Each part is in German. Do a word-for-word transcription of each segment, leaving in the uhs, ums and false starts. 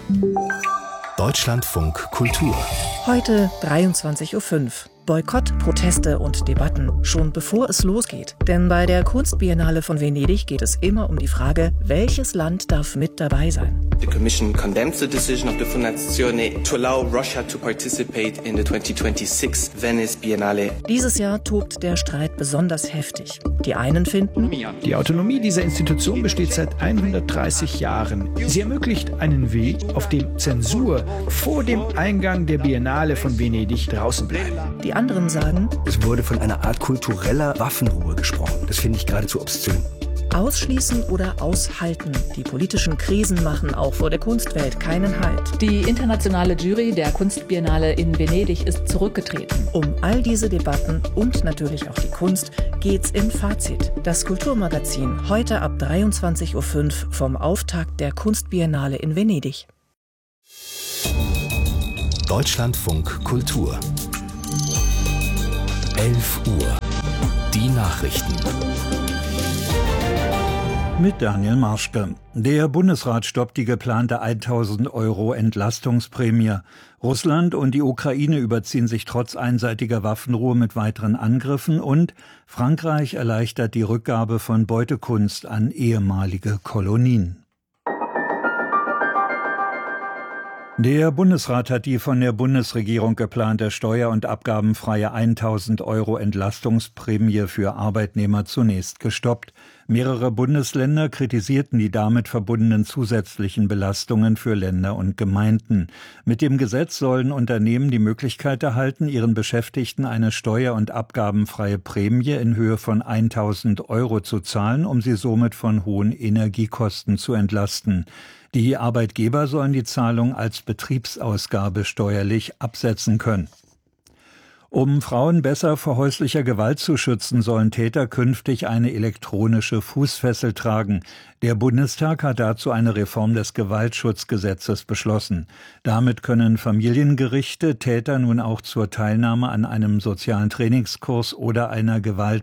Deutschlandfunk Kultur. Heute dreiundzwanzig Uhr fünf. Boykott, Proteste und Debatten, schon bevor es losgeht. Denn bei der Kunstbiennale von Venedig geht es immer um die Frage, welches Land darf mit dabei sein. The Commission condemns the decision of the Fondazione to allow Russia to participate in the twenty twenty-six Venice Biennale. Dieses Jahr tobt der Streit besonders heftig. Die einen finden, die Autonomie dieser Institution besteht seit hundertdreißig Jahren. Sie ermöglicht einen Weg, auf dem Zensur vor dem Eingang der Biennale von Venedig draußen bleibt. Die anderen sagen, es wurde von einer Art kultureller Waffenruhe gesprochen. Das finde ich geradezu obszön. Ausschließen oder aushalten. Die politischen Krisen machen auch vor der Kunstwelt keinen Halt. Die internationale Jury der Kunstbiennale in Venedig ist zurückgetreten. Um all diese Debatten und natürlich auch die Kunst geht's in Fazit. Das Kulturmagazin heute ab dreiundzwanzig Uhr fünf vom Auftakt der Kunstbiennale in Venedig. Deutschlandfunk Kultur. elf Uhr. Die Nachrichten. Mit Daniel Marschke. Der Bundesrat stoppt die geplante tausend Euro Entlastungsprämie. Russland und die Ukraine überziehen sich trotz einseitiger Waffenruhe mit weiteren Angriffen und Frankreich erleichtert die Rückgabe von Beutekunst an ehemalige Kolonien. Der Bundesrat hat die von der Bundesregierung geplante steuer- und abgabenfreie tausend Euro Entlastungsprämie für Arbeitnehmer zunächst gestoppt. Mehrere Bundesländer kritisierten die damit verbundenen zusätzlichen Belastungen für Länder und Gemeinden. Mit dem Gesetz sollen Unternehmen die Möglichkeit erhalten, ihren Beschäftigten eine steuer- und abgabenfreie Prämie in Höhe von tausend Euro zu zahlen, um sie somit von hohen Energiekosten zu entlasten. Die Arbeitgeber sollen die Zahlung als Betriebsausgabe steuerlich absetzen können. Um Frauen besser vor häuslicher Gewalt zu schützen, sollen Täter künftig eine elektronische Fußfessel tragen. Der Bundestag hat dazu eine Reform des Gewaltschutzgesetzes beschlossen. Damit können Familiengerichte Täter nun auch zur Teilnahme an einem sozialen Trainingskurs oder einer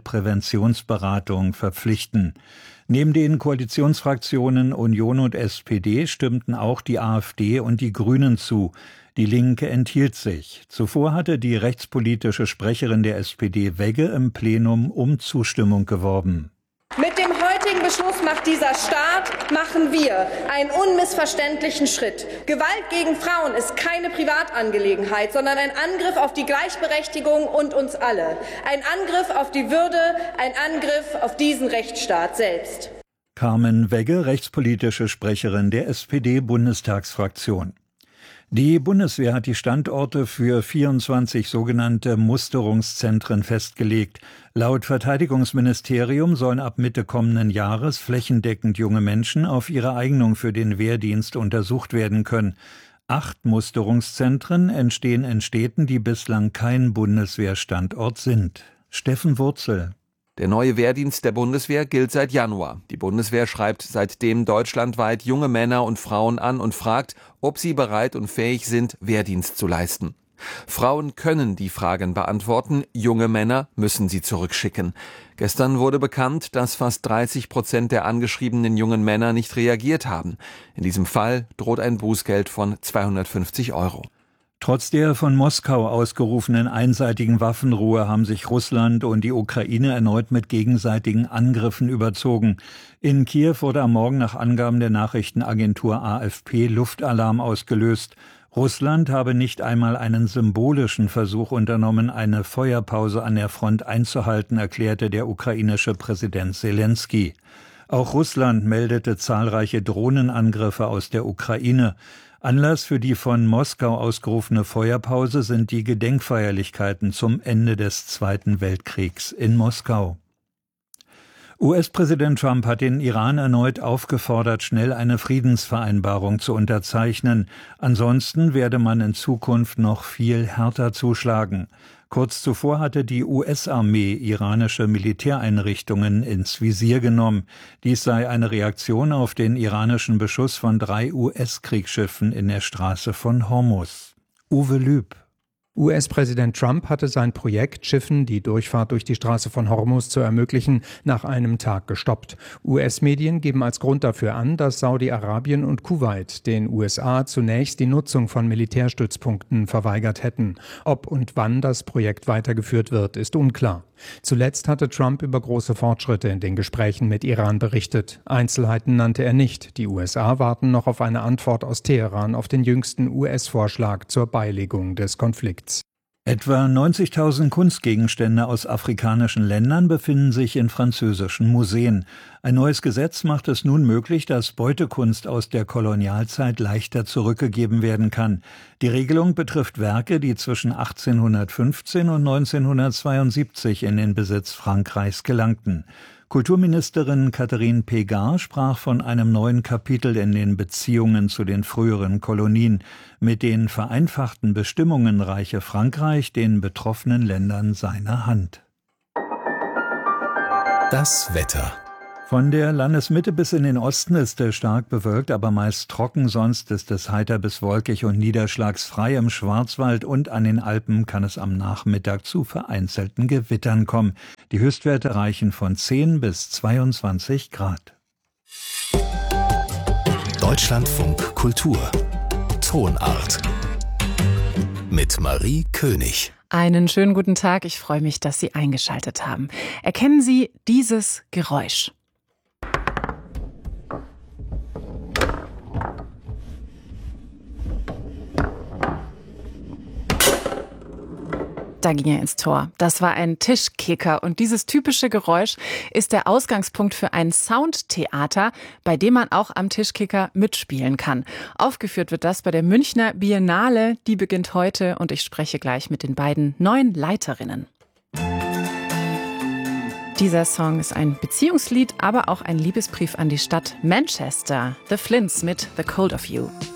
Gewaltpräventionsberatung verpflichten. Neben den Koalitionsfraktionen Union und S P D stimmten auch die AfD und die Grünen zu. Die Linke enthielt sich. Zuvor hatte die rechtspolitische Sprecherin der S P D Wegge im Plenum um Zustimmung geworben. Mit dem heutigen Beschluss macht dieser Staat, machen wir einen unmissverständlichen Schritt. Gewalt gegen Frauen ist keine Privatangelegenheit, sondern ein Angriff auf die Gleichberechtigung und uns alle. Ein Angriff auf die Würde, ein Angriff auf diesen Rechtsstaat selbst. Carmen Wegge, rechtspolitische Sprecherin der S P D-Bundestagsfraktion. Die Bundeswehr hat die Standorte für vierundzwanzig sogenannte Musterungszentren festgelegt. Laut Verteidigungsministerium sollen ab Mitte kommenden Jahres flächendeckend junge Menschen auf ihre Eignung für den Wehrdienst untersucht werden können. Acht Musterungszentren entstehen in Städten, die bislang kein Bundeswehrstandort sind. Steffen Wurzel. Der neue Wehrdienst der Bundeswehr gilt seit Januar. Die Bundeswehr schreibt seitdem deutschlandweit junge Männer und Frauen an und fragt, ob sie bereit und fähig sind, Wehrdienst zu leisten. Frauen können die Fragen beantworten, junge Männer müssen sie zurückschicken. Gestern wurde bekannt, dass fast dreißig Prozent der angeschriebenen jungen Männer nicht reagiert haben. In diesem Fall droht ein Bußgeld von zweihundertfünfzig Euro. Trotz der von Moskau ausgerufenen einseitigen Waffenruhe haben sich Russland und die Ukraine erneut mit gegenseitigen Angriffen überzogen. In Kiew wurde am Morgen nach Angaben der Nachrichtenagentur A F P Luftalarm ausgelöst. Russland habe nicht einmal einen symbolischen Versuch unternommen, eine Feuerpause an der Front einzuhalten, erklärte der ukrainische Präsident Selenskyj. Auch Russland meldete zahlreiche Drohnenangriffe aus der Ukraine. Anlass für die von Moskau ausgerufene Feuerpause sind die Gedenkfeierlichkeiten zum Ende des Zweiten Weltkriegs in Moskau. U S-Präsident Trump hat den Iran erneut aufgefordert, schnell eine Friedensvereinbarung zu unterzeichnen. Ansonsten werde man in Zukunft noch viel härter zuschlagen. Kurz zuvor hatte die U S-Armee iranische Militäreinrichtungen ins Visier genommen. Dies sei eine Reaktion auf den iranischen Beschuss von drei U S-Kriegsschiffen in der Straße von Hormuz. Uwe Lüb. U S-Präsident Trump hatte sein Projekt, Schiffen die Durchfahrt durch die Straße von Hormuz zu ermöglichen, nach einem Tag gestoppt. U S-Medien geben als Grund dafür an, dass Saudi-Arabien und Kuwait den U S A zunächst die Nutzung von Militärstützpunkten verweigert hätten. Ob und wann das Projekt weitergeführt wird, ist unklar. Zuletzt hatte Trump über große Fortschritte in den Gesprächen mit Iran berichtet. Einzelheiten nannte er nicht. Die U S A warten noch auf eine Antwort aus Teheran auf den jüngsten U S-Vorschlag zur Beilegung des Konflikts. Etwa neunzigtausend Kunstgegenstände aus afrikanischen Ländern befinden sich in französischen Museen. Ein neues Gesetz macht es nun möglich, dass Beutekunst aus der Kolonialzeit leichter zurückgegeben werden kann. Die Regelung betrifft Werke, die zwischen achtzehnhundertfünfzehn und neunzehnhundertzweiundsiebzig in den Besitz Frankreichs gelangten. Kulturministerin Catherine Pégard sprach von einem neuen Kapitel in den Beziehungen zu den früheren Kolonien. Mit den vereinfachten Bestimmungen reiche Frankreich den betroffenen Ländern seine Hand. Das Wetter. Von der Landesmitte bis in den Osten ist es stark bewölkt, aber meist trocken. Sonst ist es heiter bis wolkig und niederschlagsfrei. Im Schwarzwald und an den Alpen kann es am Nachmittag zu vereinzelten Gewittern kommen. Die Höchstwerte reichen von zehn bis zweiundzwanzig Grad. Deutschlandfunk Kultur. Tonart. Mit Marie König. Einen schönen guten Tag. Ich freue mich, dass Sie eingeschaltet haben. Erkennen Sie dieses Geräusch? Da ging er ins Tor. Das war ein Tischkicker und dieses typische Geräusch ist der Ausgangspunkt für ein Soundtheater, bei dem man auch am Tischkicker mitspielen kann. Aufgeführt wird das bei der Münchner Biennale, die beginnt heute und ich spreche gleich mit den beiden neuen Leiterinnen. Dieser Song ist ein Beziehungslied, aber auch ein Liebesbrief an die Stadt Manchester. The Flints mit The Cold of You.